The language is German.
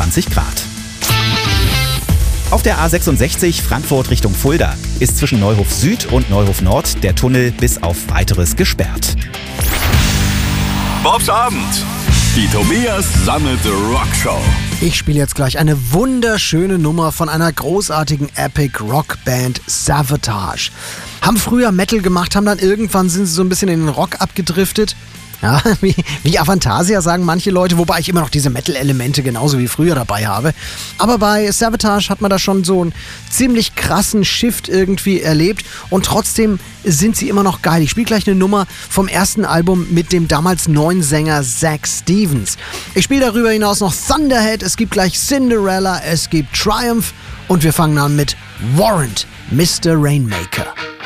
20 Grad. Auf der A66 Frankfurt Richtung Fulda ist zwischen Neuhof Süd und Neuhof Nord der Tunnel bis auf Weiteres gesperrt. Bobs Abend. Die Tobias Sammelte Rockshow. Ich spiele jetzt gleich eine wunderschöne Nummer von einer großartigen Epic Rockband Savatage. Haben früher Metal gemacht, haben dann irgendwann sind sie so ein bisschen in den Rock abgedriftet. Ja, wie Avantasia sagen manche Leute, wobei ich immer noch diese Metal-Elemente genauso wie früher dabei habe. Aber bei Savatage hat man da schon so einen ziemlich krassen Shift irgendwie erlebt und trotzdem sind sie immer noch geil. Ich spiele gleich eine Nummer vom ersten Album mit dem damals neuen Sänger Zach Stevens. Ich spiele darüber hinaus noch Thunderhead, es gibt gleich Cinderella, es gibt Triumph und wir fangen an mit Warrant, Mr. Rainmaker.